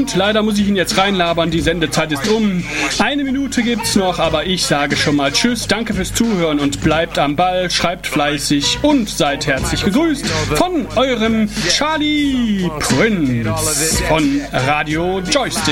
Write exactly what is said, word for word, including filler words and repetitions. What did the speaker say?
Und leider muss ich ihn jetzt reinlabern, die Sendezeit ist um. Eine Minute gibt's noch, aber ich sage schon mal Tschüss, danke fürs Zuhören und bleibt am Ball, schreibt fleißig und seid herzlich gegrüßt von eurem Charlie Prinz von Radio Joystick.